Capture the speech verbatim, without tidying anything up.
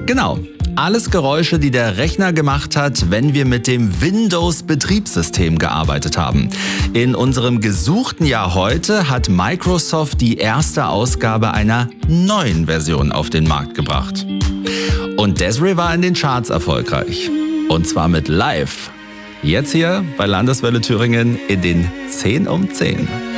Genau. Alles Geräusche, die der Rechner gemacht hat, wenn wir mit dem Windows-Betriebssystem gearbeitet haben. In unserem gesuchten Jahr heute hat Microsoft die erste Ausgabe einer neuen Version auf den Markt gebracht. Und Desiree war in den Charts erfolgreich. Und zwar mit Live. Jetzt hier bei Landeswelle Thüringen in den zehn um zehn.